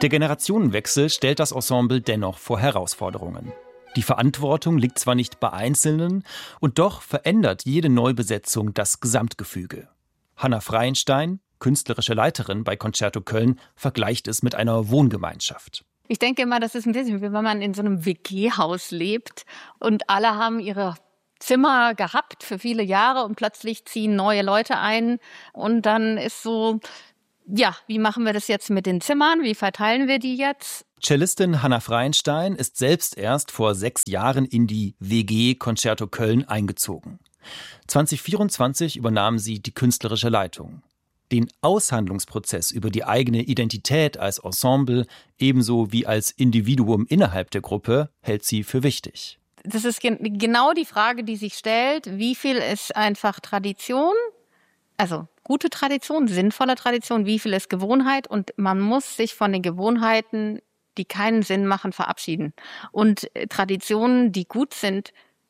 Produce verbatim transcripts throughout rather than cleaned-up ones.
Der Generationenwechsel stellt das Ensemble dennoch vor Herausforderungen. Die Verantwortung liegt zwar nicht bei Einzelnen, und doch verändert jede Neubesetzung das Gesamtgefüge. Hanna Freienstein, künstlerische Leiterin bei Concerto Köln, vergleicht es mit einer Wohngemeinschaft. Ich denke immer, das ist ein bisschen wie wenn man in so einem W G-Haus lebt und alle haben ihre Zimmer gehabt für viele Jahre und plötzlich ziehen neue Leute ein und dann ist so, ja, wie machen wir das jetzt mit den Zimmern? Wie verteilen wir die jetzt? Cellistin Hanna Freienstein ist selbst erst vor sechs Jahren in die W G Concerto Köln eingezogen. zwanzig vierundzwanzig übernahm sie die künstlerische Leitung. Den Aushandlungsprozess über die eigene Identität als Ensemble ebenso wie als Individuum innerhalb der Gruppe hält sie für wichtig. Das ist gen- genau die Frage, die sich stellt, wie viel ist einfach Tradition, also gute Tradition, sinnvolle Tradition, wie viel ist Gewohnheit und man muss sich von den Gewohnheiten, die keinen Sinn machen, verabschieden und Traditionen, die gut sind,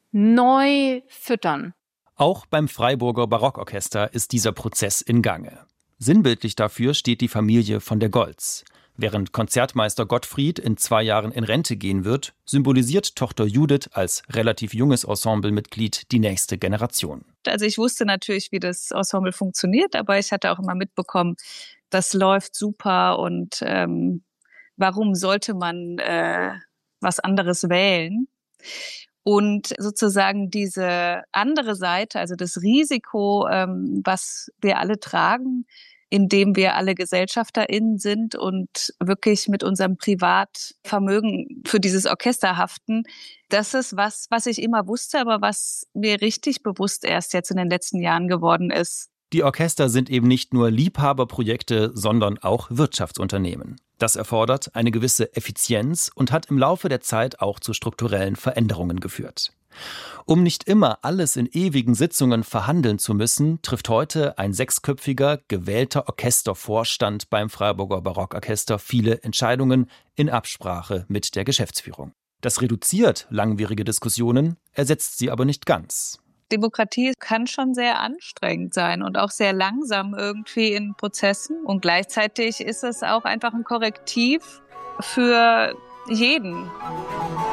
neu füttern. Auch beim Freiburger Barockorchester ist dieser Prozess in Gange. Sinnbildlich dafür steht die Familie von der Goltz. Während Konzertmeister Gottfried in zwei Jahren in Rente gehen wird, symbolisiert Tochter Judith als relativ junges Ensemblemitglied die nächste Generation. Also ich wusste natürlich, wie das Ensemble funktioniert, aber ich hatte auch immer mitbekommen, das läuft super und ähm, warum sollte man äh, was anderes wählen? Und sozusagen diese andere Seite, also das Risiko, ähm, was wir alle tragen, indem wir alle GesellschafterInnen sind und wirklich mit unserem Privatvermögen für dieses Orchester haften, das ist was, was ich immer wusste, aber was mir richtig bewusst erst jetzt in den letzten Jahren geworden ist. Die Orchester sind eben nicht nur Liebhaberprojekte, sondern auch Wirtschaftsunternehmen. Das erfordert eine gewisse Effizienz und hat im Laufe der Zeit auch zu strukturellen Veränderungen geführt. Um nicht immer alles in ewigen Sitzungen verhandeln zu müssen, trifft heute ein sechsköpfiger, gewählter Orchestervorstand beim Freiburger Barockorchester viele Entscheidungen in Absprache mit der Geschäftsführung. Das reduziert langwierige Diskussionen, ersetzt sie aber nicht ganz. Demokratie kann schon sehr anstrengend sein und auch sehr langsam irgendwie in Prozessen. Und gleichzeitig ist es auch einfach ein Korrektiv für jeden.